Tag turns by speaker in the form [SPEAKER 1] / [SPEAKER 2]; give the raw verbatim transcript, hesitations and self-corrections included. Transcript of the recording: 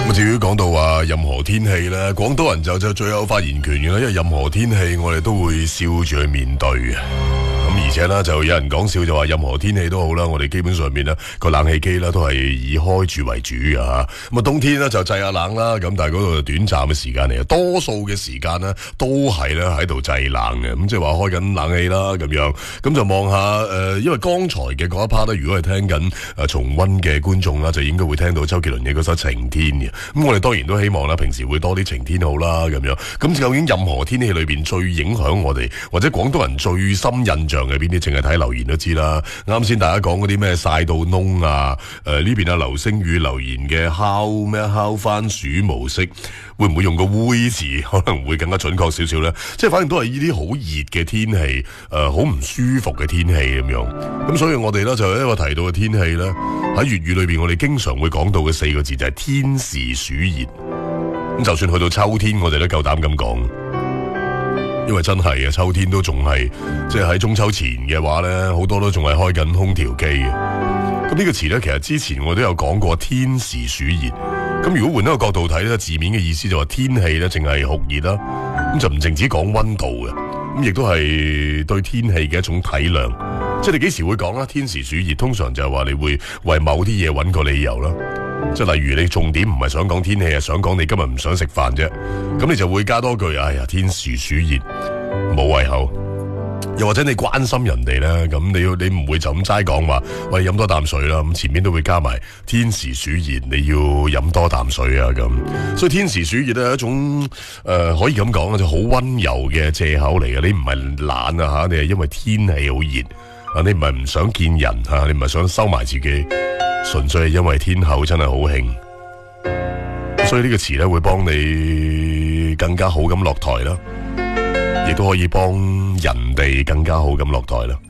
[SPEAKER 1] 咁至於講到話任何天氣咧，廣東人就就最有發言權嘅啦，因為任何天氣我哋都會笑住去面對嘅。咁而且咧就有人講笑就話任何天氣都好啦，我哋基本上面咧個冷氣機咧都係以開住為主嘅嚇。咁啊冬天咧就製下冷啦，咁但係嗰度短暫嘅時間嚟嘅，多數嘅時間咧都係咧喺度製冷嘅。咁即係話開緊冷氣啦咁樣，咁就望下誒，因為剛才嘅嗰一 part 咧，如果係聽緊誒重溫嘅觀眾啦，就應該會聽到周杰倫嘅嗰首晴天嘅。咁我哋當然都希望啦，平時會多啲晴天好啦咁樣。咁究竟任何天氣裏邊最影響我哋，或者廣東人最深印象嘅邊啲？淨係睇留言都知啦。啱先大家講嗰啲咩曬到燶啊，誒呢邊啊流星雨留言嘅烤咩烤番薯模式，會唔會用個煨字可能會更加準確少少咧？即係反正都係呢啲好熱嘅天氣，誒好唔舒服嘅天氣咁樣。咁所以我哋咧就一個提到嘅天氣咧，喺粵語裏邊我哋經常會講到嘅四個字就係天時暑熱。咁就算去到秋天，我哋都夠膽咁講，因為真係啊，秋天都仲係即係喺中秋前嘅話咧，好多都仲係開緊空調機嘅。咁呢個詞咧，其實之前我都有講過天時暑熱。咁如果換一個角度睇咧，字面嘅意思就話天氣咧淨係酷熱啦，咁就唔淨止講溫度嘅，咁亦都係對天氣嘅一種體諒。即係你幾時會講啦？天時暑熱通常就係話你會為某啲嘢揾個理由啦。即係例如你重點唔係想講天氣，係想講你今日唔想食飯啫，咁你就會加多句，哎呀天時暑熱冇胃口。又或者你關心人哋咧，咁你要你唔會就咁齋講話，喂飲多啖水啦，咁前面都會加埋天時暑熱，你要飲多啖水啊咁。所以天時暑熱咧係一種誒、呃、可以咁講就好溫柔嘅借口嚟嘅。你唔係懶啊吓，你係因為天氣好熱啊，你唔係唔想見人吓，你唔係想收埋自己。純粹係因為天候真係好興，所以呢個詞咧會幫你更加好咁落台啦，亦都可以幫人哋更加好咁落台啦。